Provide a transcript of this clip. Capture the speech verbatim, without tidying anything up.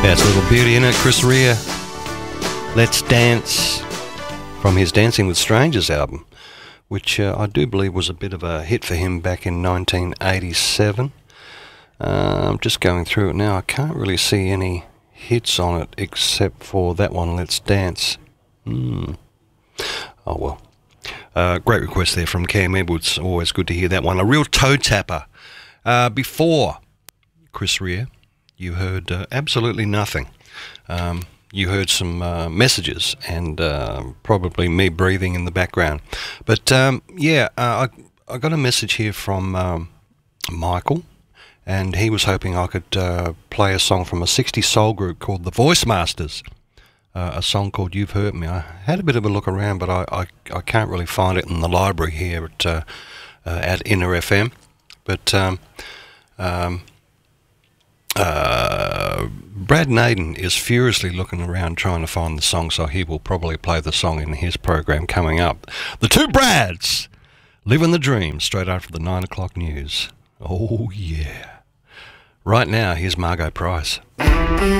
Yeah, it's a little beauty in it. Chris Rea, Let's Dance, from his Dancing with Strangers album, which uh, I do believe was a bit of a hit for him back in nineteen eighty-seven. Uh, I'm just going through it now. I can't really see any hits on it except for that one, Let's Dance. Hmm. Oh, well. Uh, great request there from Cam Edwards. Always good to hear that one. A real toe tapper. Uh, before Chris Rea, you heard uh, absolutely nothing. Um, you heard some uh, messages and uh, probably me breathing in the background. But um, yeah, uh, I, I got a message here from um, Michael, and he was hoping I could uh, play a song from a sixties soul group called the Voice Masters, uh, a song called You've Hurt Me. I had a bit of a look around, but I, I, I can't really find it in the library here at, uh, uh, at Inner F M. But um, um, uh, Brad Naden is furiously looking around trying to find the song, so he will probably play the song in his program coming up. The Two Brads, Living the Dream, straight after the nine o'clock news. Oh, yeah. Right now, here's Margot Price.